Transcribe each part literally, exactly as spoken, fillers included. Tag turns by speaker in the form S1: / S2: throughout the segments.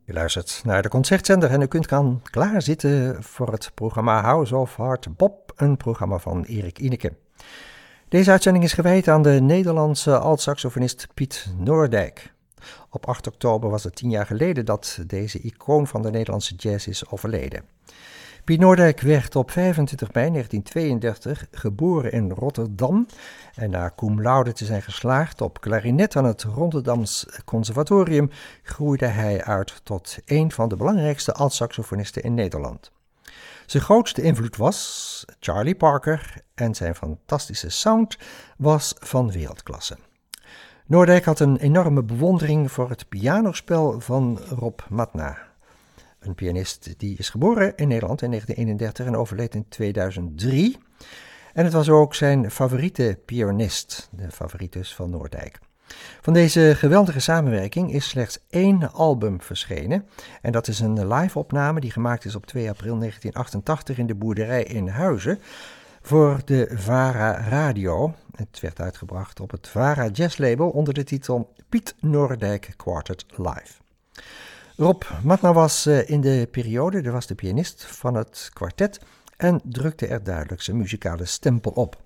S1: U luistert naar de Concertzender en u kunt gaan klaarzitten voor het programma House of Hard Bop, een programma van Erik Ineke. Deze uitzending is gewijd aan de Nederlandse altsaxofonist Piet Noordijk. Op acht oktober was het tien jaar geleden dat deze icoon van de Nederlandse jazz is overleden. Piet Noordijk werd op vijfentwintig mei negentien tweeëndertig geboren in Rotterdam en na cum laude te zijn geslaagd op klarinet aan het Rotterdams Conservatorium groeide hij uit tot een van de belangrijkste altsaxofonisten in Nederland. Zijn grootste invloed was Charlie Parker en zijn fantastische sound was van wereldklasse. Noordijk had een enorme bewondering voor het pianospel van Rob Matna. Een pianist die is geboren in Nederland in negentien eenendertig en overleed in tweeduizend drie. En het was ook zijn favoriete pianist, de favoriet dus van Noordijk. Van deze geweldige samenwerking is slechts één album verschenen. En dat is een live-opname die gemaakt is op twee april negentien achtentachtig in de boerderij in Huizen voor de VARA Radio. Het werd uitgebracht op het VARA Jazz Label onder de titel Piet Noordijk Quartet Live. Rob Matna was in de periode, de was de pianist van het kwartet en drukte er duidelijk zijn muzikale stempel op.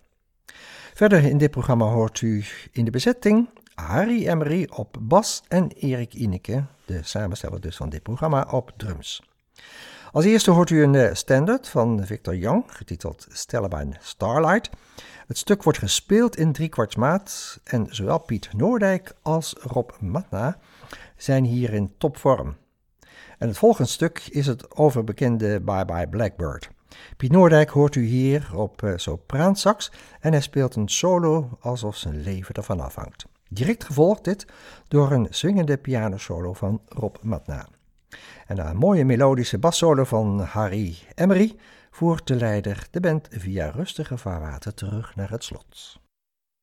S1: Verder in dit programma hoort u in de bezetting Harry Emery op bas en Erik Ineke, de samensteller dus van dit programma, op drums. Als eerste hoort u een standard van Victor Young, getiteld Stellabine Starlight. Het stuk wordt gespeeld in driekwartsmaat en zowel Piet Noordijk als Rob Matna zijn hier in topvorm. En het volgende stuk is het overbekende Bye Bye Blackbird. Piet Noordijk hoort u hier op uh, sopraansax en hij speelt een solo alsof zijn leven ervan afhangt. Direct gevolgd dit door een swingende pianosolo van Rob Matna. En na een mooie melodische bassolo van Harry Emery voert de leider de band via rustige vaarwater terug naar het slot.